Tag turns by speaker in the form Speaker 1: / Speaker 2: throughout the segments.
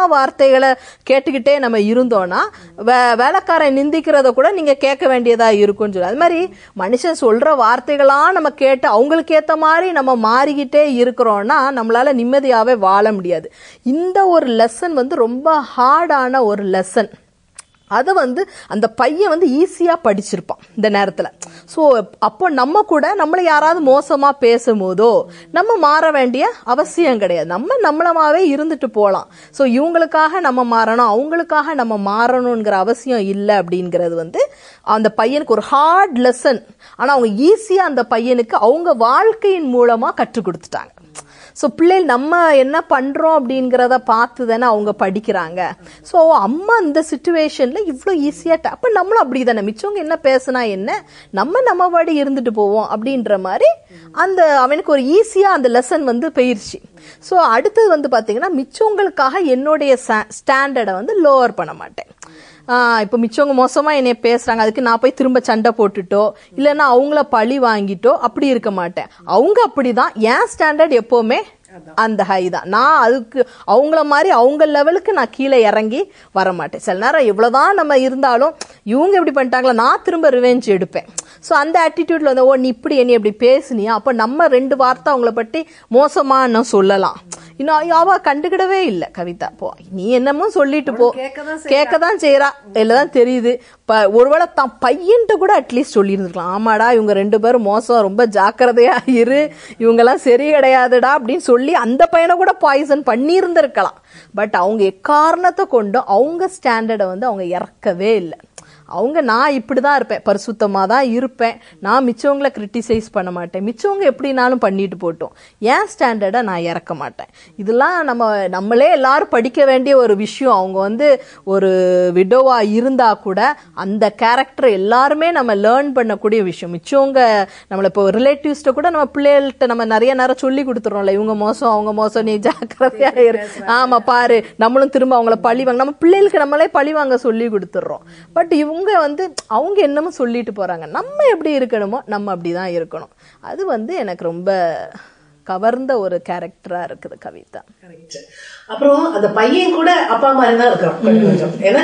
Speaker 1: வார்த்தைகளை கேட்டுக்கிட்டே நம்ம இருந்தோம்னா வேலைக்காரன் நிந்திக்கிறத கூட நீங்க கேட்க வேண்டியதா இருக்கும்னு சொல்லி, அது மாதிரி மனுஷன் சொல்ற வார்த்தைகளா நம்ம கேட்டு அவங்களுக்கு ஏத்த மாதிரி நம்ம மாறிக்கிட்டே இருக்கிறோம்னா நம்மளால நிம்மதியாவே வாழ முடியாது. இந்த ஒரு லெசன் வந்து ரொம்ப ஹார்டான ஒரு லெசன். அதை வந்து அந்த பையன் வந்து ஈஸியா படிச்சிருப்பான் இந்த நேரத்துல. ஸோ அப்போ நம்ம கூட நம்மளை யாராவது மோசமா பேசும்போதோ நம்ம மாற வேண்டிய அவசியம் கிடையாது. நம்ம நம்மளமாவே இருந்துட்டு போகலாம். ஸோ இவங்களுக்காக நம்ம மாறணும், அவங்களுக்காக நம்ம மாறணுங்கிற அவசியம் இல்லை அப்படிங்கிறது வந்து அந்த பையனுக்கு ஒரு ஹார்ட் லெசன். ஆனா அவங்க ஈஸியா அந்த பையனுக்கு அவங்க வாழ்க்கையின் மூலமா கற்றுக் கொடுத்துட்டாங்க. ஸோ பிள்ளைகள் நம்ம என்ன பண்றோம் அப்படிங்கிறத பார்த்து தானே அவங்க படிக்கிறாங்க. ஸோ அம்மா இந்த சிச்சுவேஷன்ல இவ்வளோ ஈஸியா அப்ப நம்மளும் அப்படிதானே, மிச்சவங்க என்ன பேசுனா என்ன, நம்ம வாடி இருந்துட்டு போவோம் அப்படின்ற மாதிரி அந்த அவனுக்கு ஒரு ஈஸியா அந்த லெசன் வந்து போயிருச்சு. ஸோ அடுத்தது வந்து பாத்தீங்கன்னா மிச்சவங்களுக்காக என்னுடைய ஸ்டாண்டர்டை வந்து லோவர் பண்ண மாட்டேன். இப்போ மிச்சவங்க மோசமா என்னைய பேசுறாங்க, அதுக்கு நான் போய் திரும்ப சண்டை போட்டுட்டோ இல்லைன்னா அவங்கள பழி வாங்கிட்டோ அப்படி இருக்க மாட்டேன். அவங்க அப்படிதான், என் ஸ்டாண்டர்ட் எப்பவுமே அந்த ஹை தான். நான் அதுக்கு அவங்கள மாதிரி அவங்க லெவலுக்கு நான் கீழே இறங்கி வர மாட்டேன். சில நேரம் எவ்வளவுதான் நம்ம இருந்தாலும் இவங்க எப்படி பண்ணிட்டாங்களா நான் திரும்ப ரிவெஞ்ச் எடுப்பேன். ஸோ அந்த ஆட்டிடியூட்ல வந்து ஓ நீ இப்படி என்னை எப்படி பேசுனியா, அப்ப நம்ம 2 வார்த்தை அவங்கள பற்றி மோசமா நான் சொல்லலாம். இன்னும் அவ கண்டுக்கிடவே இல்லை கவிதா, போ நீ என்னமோ சொல்லிட்டு போ, கேட்கதான் செய்யறா இல்லதான் தெரியுது. ஒருவேளை தான் பையன்ட்ட கூட அட்லீஸ்ட் சொல்லி இருந்திருக்கலாம், ஆமாடா இவங்க 2 பேரும் மோசம், ரொம்ப ஜாக்கிரதையா இரு, இவங்க எல்லாம் சரி கிடையாதுடா அப்படின்னு சொல்லி அந்த பையனை கூட பாய்சன் பண்ணி இருந்திருக்கலாம். பட் அவங்க எக்காரணத்தை கொண்டு அவங்க ஸ்டாண்டர்டை வந்து அவங்க இறக்கவே இல்லை. அவங்க நான் இப்படிதான் இருப்பேன், பரிசுத்தமா தான் இருப்பேன், நான் மிச்சவங்களை கிரிட்டிசைஸ் பண்ண மாட்டேன், மிச்சவங்க எப்படினாலும் பண்ணிட்டு போட்டோம், என் ஸ்டாண்டர்டை நான் இறக்க மாட்டேன். இதெல்லாம் நம்மளே எல்லாரும் படிக்க வேண்டிய ஒரு விஷயம். அவங்க வந்து ஒரு விடோவா இருந்தா கூட அந்த கேரக்டர் எல்லாருமே நம்ம லேர்ன் பண்ணக்கூடிய விஷயம். மிச்சவங்க நம்மள இப்போ ரிலேட்டிவ்ஸ்ட கூட நம்ம பிள்ளைகள்கிட்ட நம்ம நிறைய நேரம் சொல்லி கொடுத்துறோம்ல, இவங்க மோசம் அவங்க மோசம், நீ ஜாக்கிரதையா இரு, ஆமா பாரு, நம்மளும் திரும்ப அவங்கள பழி வாங்க, நம்ம பிள்ளைகளுக்கு நம்மளே பழி வாங்க சொல்லி கொடுத்துடுறோம். பட் இவங்க வந்து அவங்க என்னமோ சொல்லிட்டு போறாங்க, நம்ம எப்படி இருக்கணுமோ நம்ம அப்படிதான் இருக்கணும். அது வந்து எனக்கு ரொம்ப கவர்ந்த ஒரு கேரக்டரா இருக்குது கவிதா.
Speaker 2: அப்புறம் அந்த பையன் கூட அப்பா மாதிரி தான் இருக்கிறோம். ஏன்னா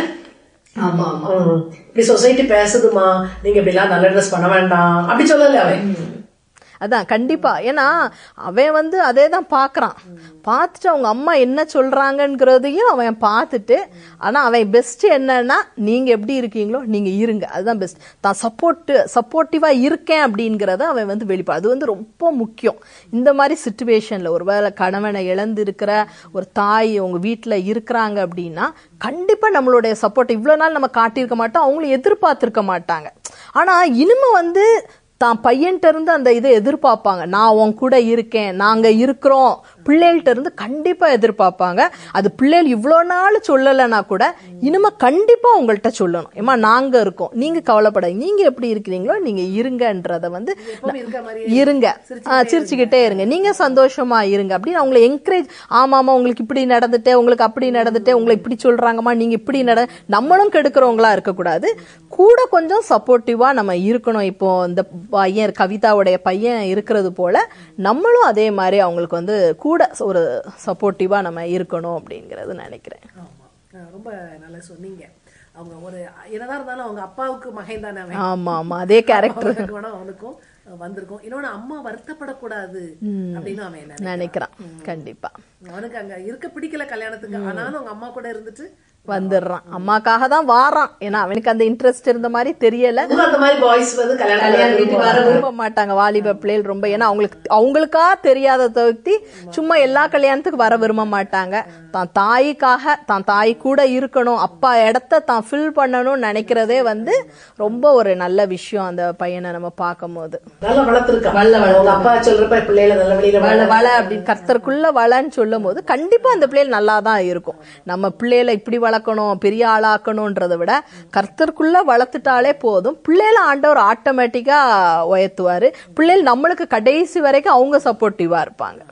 Speaker 2: ஆமா ஆமா இப்படி சொசைட்டி பேசுதுமா, நீங்க இப்படி எல்லாம் நல்ல ட்ரெஸ் பண்ண வேண்டாம் அப்படி சொல்லல அவன்.
Speaker 1: அதான் கண்டிப்பா, ஏன்னா அவன் வந்து அதே தான் பாக்குறான். பார்த்துட்டு அவங்க அம்மா என்ன சொல்றாங்கிறதையும் அவன் பார்த்துட்டு, ஆனா அவன் பெஸ்ட் என்னன்னா நீங்க எப்படி இருக்கீங்களோ நீங்க இருங்க, அதுதான் பெஸ்ட். தான் சப்போர்ட்டிவா இருக்கேன் அப்படிங்கறத அவன் வந்து வெளிப்பாடு, அது வந்து ரொம்ப முக்கியம். இந்த மாதிரி சிச்சுவேஷன்ல ஒருவேளை கணவனை இழந்து இருக்கிற ஒரு தாய் உங்க வீட்டுல இருக்கிறாங்க அப்படின்னா கண்டிப்பா நம்மளுடைய சப்போர்ட் இவ்வளவு நாள் நம்ம காட்டியிருக்க மாட்டோம், அவங்களும் எதிர்பார்த்திருக்க மாட்டாங்க. ஆனா இனிமே வந்து தான் பையன்கிட்ட இருந்து அந்த இதை எதிர்பார்ப்பாங்க, நான் உன் கூட இருக்கேன், நாங்க இருக்கிறோம், பிள்ளைகள்ட்ட இருந்து கண்டிப்பா எதிர்பார்ப்பாங்க. அது பிள்ளைகள் இவ்வளவு நாள் சொல்லலைன்னா கூட இனிமே கண்டிப்பா உங்கள்கிட்ட சொல்லணும், ஏமா நாங்க இருக்கோம், நீங்க கவலைப்படாது, நீங்க எப்படி இருக்கிறீங்களோ நீங்க இருங்கன்றத வந்து இருங்க, சிரிச்சுக்கிட்டே இருங்க, நீங்க சந்தோஷமா இருங்க அப்படின்னு அவங்களை என்கரேஜ். ஆமாமா உங்களுக்கு இப்படி நடந்துட்டே, உங்களுக்கு அப்படி நடந்துட்டே, உங்களை இப்படி சொல்றாங்கம்மா, நீங்க இப்படி நம்மளும் கெடுக்கிறவங்களா இருக்கக்கூடாது, கூட கொஞ்சம் சப்போர்ட்டிவா நம்ம இருக்கணும். இப்போ இந்த பையன் கவிதாவுடைய பையன் இருக்கிறது போல நம்மளும் அதே மாதிரி அவங்களுக்கு வந்து கூட ஒரு சப்போர்ட்டிவா நம்ம இருக்கணும் அப்படிங்கறது நினைக்கிறேன்.
Speaker 2: ரொம்ப நல்லா சொன்னீங்க. அவங்க ஒரு என்னதான் இருந்தாலும் அவங்க அப்பாவுக்கு மகன் தானே.
Speaker 1: ஆமா ஆமா அதே கேரக்டர்
Speaker 2: அவனுக்கும் வந்திருக்கும். இன்னொன்னு அம்மா வருத்தப்படக்கூடாது அப்படின்னு அவன்
Speaker 1: நினைக்கிறான். கண்டிப்பா
Speaker 2: அவனுக்கு அங்க இருக்க பிடிக்கல கல்யாணத்துக்கு, ஆனாலும் அவங்க அம்மா கூட இருந்துட்டு
Speaker 1: வந்துடுறான், அம்மாக்காக தான் வாரான். ஏன்னா அவனுக்கு அந்த இன்ட்ரெஸ்ட் இருந்த மாதிரி தெரியல.
Speaker 2: அந்த மாதிரி பாய்ஸ் வந்து கல்யாணம்
Speaker 1: வர விரும்ப மாட்டாங்க வாலிப பிள்ளைகள் ரொம்ப, ஏன்னா அவங்களுக்கா தெரியாத தவிர்த்து சும்மா எல்லா கல்யாணத்துக்கு வர விரும்ப மாட்டாங்க. தான் தாய்க்காக தான் தாய் கூட இருக்கணும், அப்பா இடத்த தான் ஃபில் பண்ணணும்னு நினைக்கிறதே வந்து ரொம்ப ஒரு நல்ல விஷயம். அந்த பையனை நம்ம பார்க்கும் போது
Speaker 2: நல்லா வளர்த்துருக்க, அப்பா சொல்றப்ப பிள்ளைகளை நல்ல வழியில
Speaker 1: வள அப்படின்னு கர்த்தருக்குள்ள வளன்னு சொல்லும் போது கண்டிப்பா அந்த பிள்ளைகள் நல்லா தான் இருக்கும். நம்ம பிள்ளைகளை இப்படி வளர்க்கணும், பெரிய ஆளாக்கணும்ன்றதை விட கர்த்தருக்குள்ள வளர்த்துட்டாலே போதும், பிள்ளைகளை ஆண்டவர் ஆட்டோமேட்டிக்கா உயர்த்துவாரு. பிள்ளைகள் நம்மளுக்கு கடைசி வரைக்கும் அவங்க சப்போர்ட்டிவா இருப்பாங்க.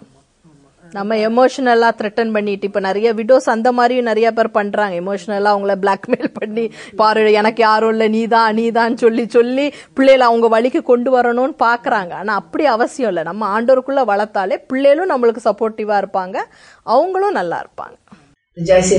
Speaker 1: நம்ம எமோஷனலா த்ரெட்டன் பண்ணிட்டு, இப்ப நிறைய விடோஸ் அந்த மாதிரியும் நிறைய பேர் பண்றாங்க, எமோஷனலா அவங்கள பிளாக்மெயில் பண்ணி, பாரு எனக்கு யாரும் இல்ல நீதான் சொல்லி பிள்ளைகளை அவங்க வழிக்கு கொண்டு வரணும்னு பாக்குறாங்க. ஆனா அப்படி அவசியம் இல்ல, நம்ம ஆண்டவருக்குள்ள வளர்த்தாலே பிள்ளைகளும் நம்மளுக்கு சப்போர்ட்டிவா இருப்பாங்க, அவங்களும் நல்லா இருப்பாங்க.